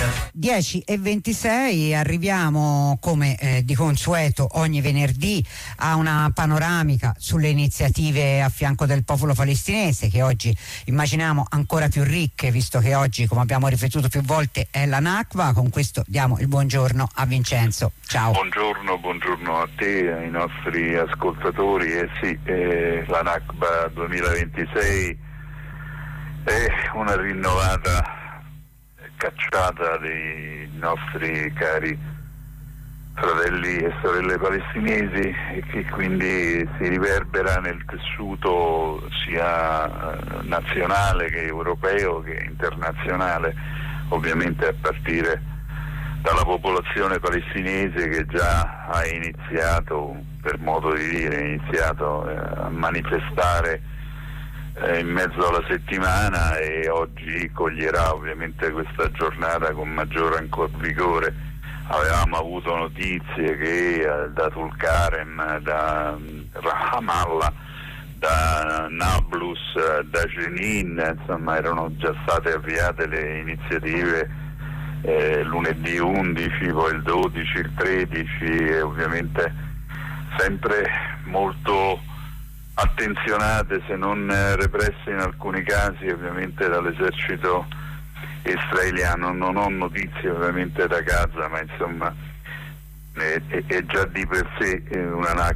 10:26, arriviamo come di consueto ogni venerdì a una panoramica sulle iniziative a fianco del popolo palestinese, che oggi immaginiamo ancora più ricche, visto che oggi, come abbiamo riflettuto più volte, è la Nakba. Con questo diamo il buongiorno a Vincenzo. Ciao. Buongiorno a te e ai nostri ascoltatori. La Nakba 2026 è una rinnovata cacciata dei nostri cari fratelli e sorelle palestinesi, e che quindi si riverbera nel tessuto sia nazionale che europeo che internazionale, ovviamente a partire dalla popolazione palestinese, che già ha iniziato, per modo di dire, a manifestare in mezzo alla settimana, e oggi coglierà ovviamente questa giornata con maggiore ancora vigore. Avevamo avuto notizie che da Tulkarem, da Ramallah, da Nablus, da Jenin, insomma, erano già state avviate le iniziative lunedì 11, poi il 12, il 13, e ovviamente sempre molto attenzionate, se non represse in alcuni casi, ovviamente dall'esercito israeliano. Non ho notizie ovviamente da Gaza, ma insomma è già di per sé una